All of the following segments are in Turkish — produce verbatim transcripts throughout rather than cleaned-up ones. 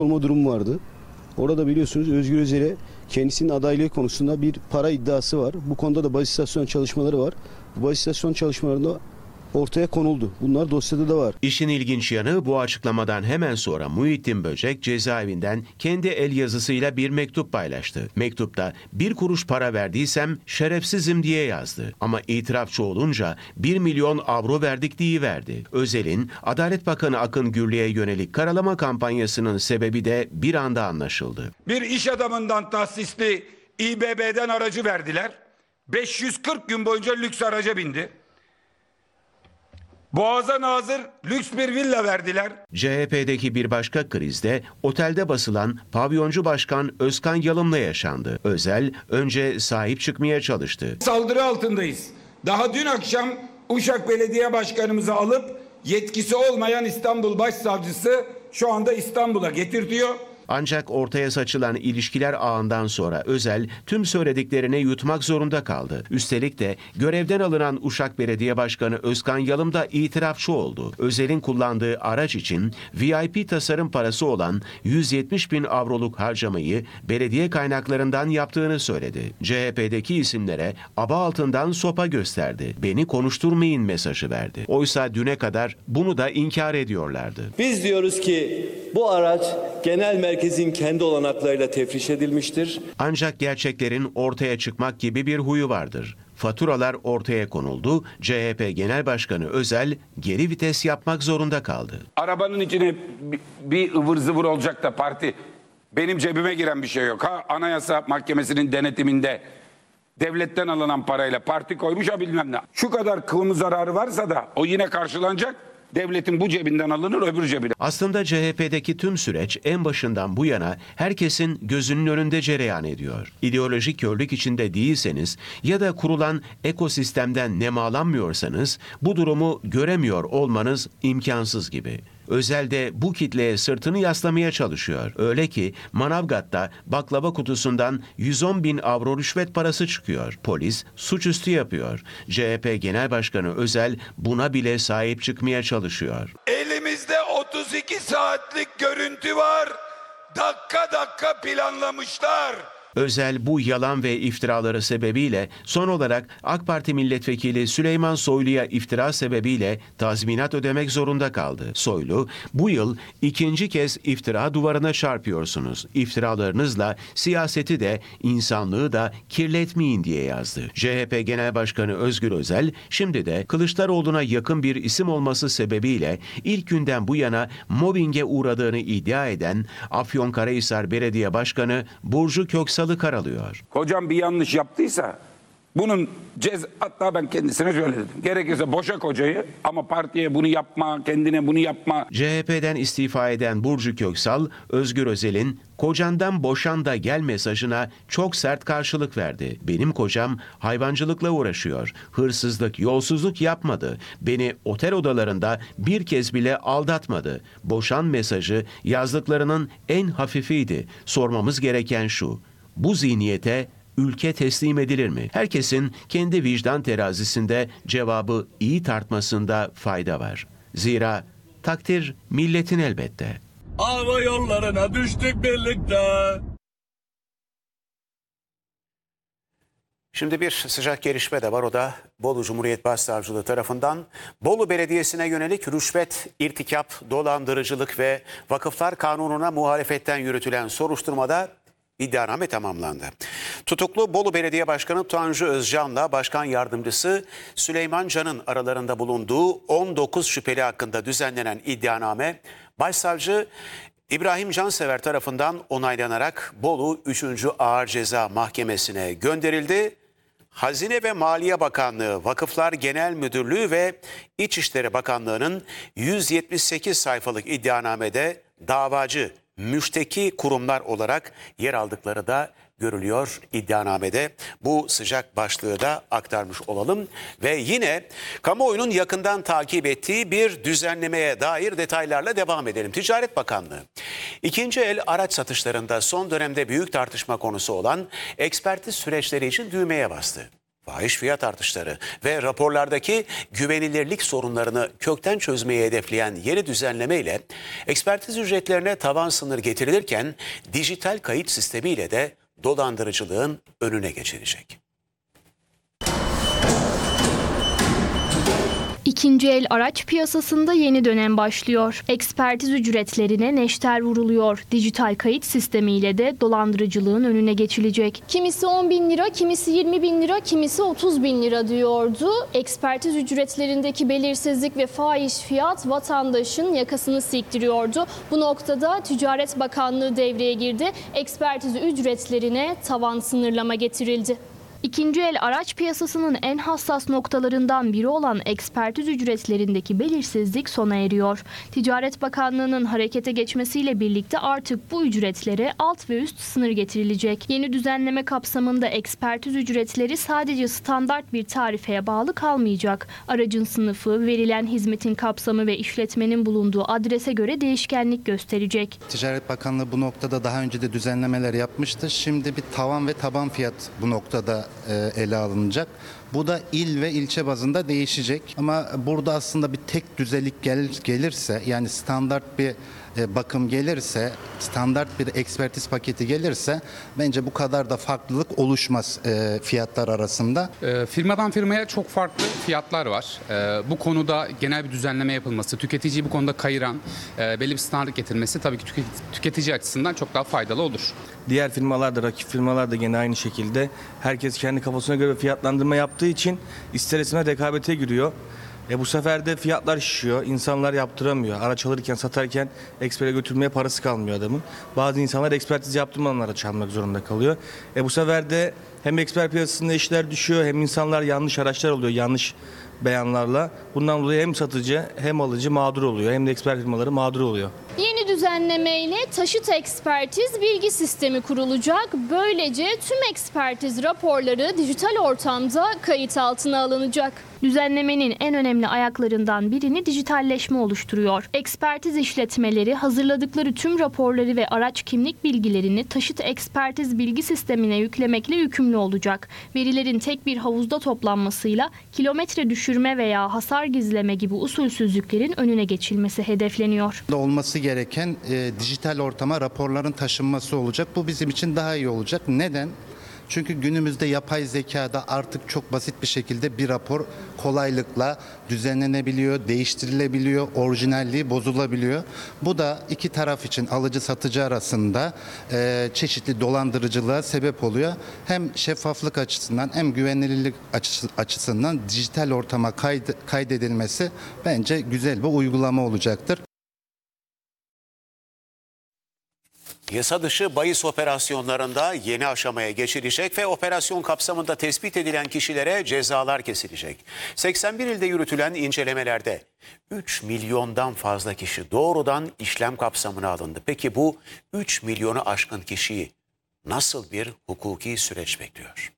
olma durumu vardı. Orada biliyorsunuz Özgür Özel'e kendisinin adaylığı konusunda bir para iddiası var. Bu konuda da baz istasyon çalışmaları var. Bu baz istasyon çalışmalarında ortaya konuldu. Bunlar dosyada da var. İşin ilginç yanı bu açıklamadan hemen sonra Muhittin Böcek cezaevinden kendi el yazısıyla bir mektup paylaştı. Mektupta bir kuruş para verdiysem şerefsizim diye yazdı. Ama itirafçı olunca bir milyon avro verdik diyiverdi. Özel'in Adalet Bakanı Akın Gürlü'ye yönelik karalama kampanyasının sebebi de bir anda anlaşıldı. Bir iş adamından tahsisli İBB'den aracı verdiler. beş yüz kırk gün boyunca lüks araca bindi. Boğaz'a nazır lüks bir villa verdiler. C H P'deki bir başka krizde otelde basılan pavyoncu başkan Özkan Yalım'la yaşandı. Özel önce sahip çıkmaya çalıştı. Saldırı altındayız. Daha dün akşam Uşak Belediye Başkanımızı alıp yetkisi olmayan İstanbul Başsavcısı şu anda İstanbul'a getirtiyor. Ancak ortaya saçılan ilişkiler ağından sonra Özel tüm söylediklerini yutmak zorunda kaldı. Üstelik de görevden alınan Uşak Belediye Başkanı Özkan Yalım da itirafçı oldu. Özel'in kullandığı araç için V I P tasarım parası olan yüz yetmiş bin avroluk harcamayı belediye kaynaklarından yaptığını söyledi. C H P'deki isimlere aba altından sopa gösterdi. Beni konuşturmayın mesajı verdi. Oysa düne kadar bunu da inkar ediyorlardı. Biz diyoruz ki bu araç genel merkezin kendi olanaklarıyla tefriş edilmiştir. Ancak gerçeklerin ortaya çıkmak gibi bir huyu vardır. Faturalar ortaya konuldu. C H P Genel Başkanı Özel geri vites yapmak zorunda kaldı. Arabanın içine bir ıvır zıvır olacak da parti. Benim cebime giren bir şey yok. Ha, Anayasa Mahkemesi'nin denetiminde devletten alınan parayla parti koymuş ha bilmem ne. Şu kadar kılımı zararı varsa da o yine karşılanacak. Devletin bu cebinden alınır öbür cebine. Aslında C H P'deki tüm süreç en başından bu yana herkesin gözünün önünde cereyan ediyor. İdeolojik körlük içinde değilseniz ya da kurulan ekosistemden nemalanmıyorsanız bu durumu göremiyor olmanız imkansız gibi. Özel de bu kitleye sırtını yaslamaya çalışıyor. Öyle ki Manavgat'ta baklava kutusundan yüz on bin avro rüşvet parası çıkıyor. Polis suçüstü yapıyor. C H P Genel Başkanı Özel buna bile sahip çıkmaya çalışıyor. Elimizde otuz iki saatlik görüntü var. Dakika dakika planlamışlar. Özel bu yalan ve iftiraları sebebiyle son olarak AK Parti milletvekili Süleyman Soylu'ya iftira sebebiyle tazminat ödemek zorunda kaldı. Soylu, bu yıl ikinci kez iftira duvarına çarpıyorsunuz. İftiralarınızla siyaseti de insanlığı da kirletmeyin diye yazdı. C H P Genel Başkanı Özgür Özel, şimdi de Kılıçdaroğlu'na yakın bir isim olması sebebiyle ilk günden bu yana mobbinge uğradığını iddia eden Afyonkarahisar Belediye Başkanı Burcu Köksal'ı karalıyor. Hocam bir yanlış yaptıysa bunun cez hatta ben kendisine şöyle dedim. Gerekirse boşa kocayı ama partiye bunu yapma, kendine bunu yapma. C H P'den istifa eden Burcu Köksal, Özgür Özel'in kocandan boşan da gel mesajına çok sert karşılık verdi. Benim kocam hayvancılıkla uğraşıyor. Hırsızlık, yolsuzluk yapmadı. Beni otel odalarında bir kez bile aldatmadı. Boşan mesajı yazdıklarının en hafifiydi. Sormamız gereken şu: bu zihniyete ülke teslim edilir mi? Herkesin kendi vicdan terazisinde cevabı iyi tartmasında fayda var. Zira takdir milletin elbette. Hava yollarına düştük birlikte. Şimdi bir sıcak gelişme de var, o da Bolu Cumhuriyet Başsavcılığı tarafından Bolu Belediyesi'ne yönelik rüşvet, irtikap, dolandırıcılık ve vakıflar kanununa muhalefetten yürütülen soruşturmada iddianame tamamlandı. Tutuklu Bolu Belediye Başkanı Tanju Özcan'la Başkan Yardımcısı Süleyman Can'ın aralarında bulunduğu on dokuz şüpheli hakkında düzenlenen iddianame Başsavcı İbrahim Cansever tarafından onaylanarak Bolu üçüncü Ağır Ceza Mahkemesi'ne gönderildi. Hazine ve Maliye Bakanlığı, Vakıflar Genel Müdürlüğü ve İçişleri Bakanlığı'nın yüz yetmiş sekiz sayfalık iddianamede davacı, müşteki kurumlar olarak yer aldıkları da görülüyor iddianamede. Bu sıcak başlığı da aktarmış olalım. Ve yine kamuoyunun yakından takip ettiği bir düzenlemeye dair detaylarla devam edelim. Ticaret Bakanlığı, ikinci el araç satışlarında son dönemde büyük tartışma konusu olan ekspertiz süreçleri için düğmeye bastı. fahiş fiyat artışları ve raporlardaki güvenilirlik sorunlarını kökten çözmeyi hedefleyen yeni düzenleme ile ekspertiz ücretlerine tavan sınır getirilirken dijital kayıt sistemiyle de dolandırıcılığın önüne geçilecek. İkinci el araç piyasasında yeni dönem başlıyor. Ekspertiz ücretlerine neşter vuruluyor. Dijital kayıt sistemiyle de dolandırıcılığın önüne geçilecek. Kimisi on bin lira, kimisi yirmi bin lira, kimisi otuz bin lira diyordu. Ekspertiz ücretlerindeki belirsizlik ve fahiş fiyat vatandaşın yakasını siktiriyordu. Bu noktada Ticaret Bakanlığı devreye girdi. Ekspertiz ücretlerine tavan sınırlama getirildi. İkinci el araç piyasasının en hassas noktalarından biri olan ekspertiz ücretlerindeki belirsizlik sona eriyor. Ticaret Bakanlığı'nın harekete geçmesiyle birlikte artık bu ücretlere alt ve üst sınır getirilecek. Yeni düzenleme kapsamında ekspertiz ücretleri sadece standart bir tarifeye bağlı kalmayacak. Aracın sınıfı, verilen hizmetin kapsamı ve işletmenin bulunduğu adrese göre değişkenlik gösterecek. Ticaret Bakanlığı bu noktada daha önce de düzenlemeler yapmıştı. Şimdi bir tavan ve taban fiyat bu noktada ele alınacak. Bu da il ve ilçe bazında değişecek. Ama burada aslında bir tek düzelik gel, gelirse yani standart bir bakım gelirse, standart bir ekspertiz paketi gelirse bence bu kadar da farklılık oluşmaz e, fiyatlar arasında. E, firmadan firmaya çok farklı fiyatlar var. E, bu konuda genel bir düzenleme yapılması, tüketiciyi bu konuda kayıran, e, belli bir standart getirmesi tabii ki tüketici, tüketici açısından çok daha faydalı olur. Diğer firmalar da, rakip firmalar da gene aynı şekilde. Herkes kendi kafasına göre fiyatlandırma yaptığı için ister istemez rekabete giriyor. E bu sefer de fiyatlar şişiyor. İnsanlar yaptıramıyor. Araç alırken, satarken ekspere götürmeye parası kalmıyor adamın. Bazı insanlar ekspertiz yaptırmadan araç almak zorunda kalıyor. E bu sefer de hem eksper piyasasında işler düşüyor hem insanlar yanlış araçlar oluyor, yanlış beyanlarla. Bundan dolayı hem satıcı hem alıcı mağdur oluyor. Hem de eksper firmaları mağdur oluyor. Yeni düzenlemeyle taşıt ekspertiz bilgi sistemi kurulacak. Böylece tüm ekspertiz raporları dijital ortamda kayıt altına alınacak. Düzenlemenin en önemli ayaklarından birini dijitalleşme oluşturuyor. Ekspertiz işletmeleri hazırladıkları tüm raporları ve araç kimlik bilgilerini taşıt ekspertiz bilgi sistemine yüklemekle yükümlü olacak. Verilerin tek bir havuzda toplanmasıyla kilometre düşürme veya hasar gizleme gibi usulsüzlüklerin önüne geçilmesi hedefleniyor. Olması gereken e, dijital ortama raporların taşınması olacak. Bu bizim için daha iyi olacak. Neden? Çünkü günümüzde yapay zekada artık çok basit bir şekilde bir rapor kolaylıkla düzenlenebiliyor, değiştirilebiliyor, orijinalliği bozulabiliyor. Bu da iki taraf için alıcı satıcı arasında e, çeşitli dolandırıcılığa sebep oluyor. Hem şeffaflık açısından hem güvenilirlik açısından dijital ortama kaydedilmesi bence güzel bir uygulama olacaktır. Yasa dışı bahis operasyonlarında yeni aşamaya geçilecek ve operasyon kapsamında tespit edilen kişilere cezalar kesilecek. seksen bir ilde yürütülen incelemelerde üç milyondan fazla kişi doğrudan işlem kapsamına alındı. Peki bu üç milyonu aşkın kişiyi nasıl bir hukuki süreç bekliyor?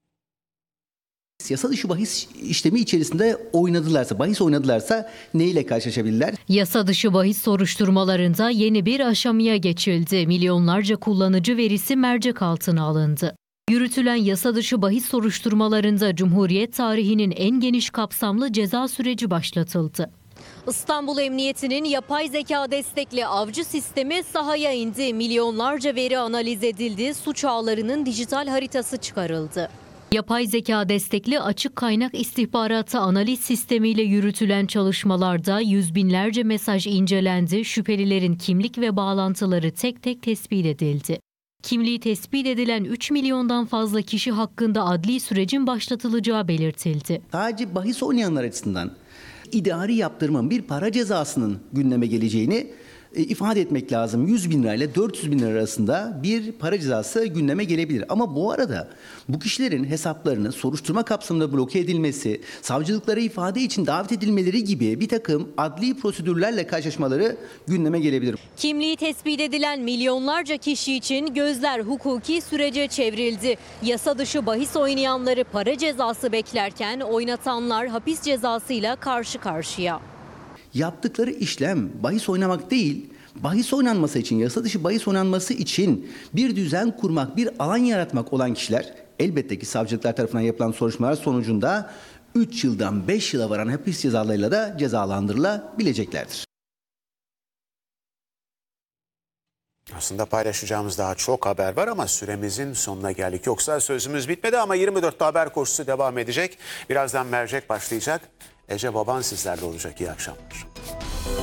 Yasa dışı bahis işlemi içerisinde oynadılarsa, bahis oynadılarsa neyle karşılaşabilirler? Yasa dışı bahis soruşturmalarında yeni bir aşamaya geçildi. Milyonlarca kullanıcı verisi mercek altına alındı. Yürütülen yasa dışı bahis soruşturmalarında Cumhuriyet tarihinin en geniş kapsamlı ceza süreci başlatıldı. İstanbul Emniyeti'nin yapay zeka destekli avcı sistemi sahaya indi. Milyonlarca veri analiz edildi. Suç ağlarının dijital haritası çıkarıldı. Yapay zeka destekli açık kaynak istihbaratı analiz sistemiyle yürütülen çalışmalarda yüz binlerce mesaj incelendi, şüphelilerin kimlik ve bağlantıları tek tek tespit edildi. Kimliği tespit edilen üç milyondan fazla kişi hakkında adli sürecin başlatılacağı belirtildi. Sadece bahis oynayanlar açısından idari yaptırımın bir para cezasının gündeme geleceğini e, ifade etmek lazım. yüz bin lira ile dört yüz bin lira arasında bir para cezası gündeme gelebilir. Ama bu arada bu kişilerin hesaplarını soruşturma kapsamında bloke edilmesi, savcılıklara ifade için davet edilmeleri gibi bir takım adli prosedürlerle karşılaşmaları gündeme gelebilir. Kimliği tespit edilen milyonlarca kişi için gözler hukuki sürece çevrildi. Yasa dışı bahis oynayanları para cezası beklerken oynatanlar hapis cezasıyla karşı karşıya. Yaptıkları işlem bahis oynamak değil, bahis oynanması için, yasa dışı bahis oynanması için bir düzen kurmak, bir alan yaratmak olan kişiler elbette ki savcılıklar tarafından yapılan soruşturmalar sonucunda üç yıldan beş yıla varan hapis cezalarıyla da cezalandırılabileceklerdir. Aslında paylaşacağımız daha çok haber var ama süremizin sonuna geldik. Yoksa sözümüz bitmedi ama yirmi dörtte haber koşusu devam edecek. Birazdan mercek başlayacak. Ece Baban sizlerle olacak. İyi akşamlar.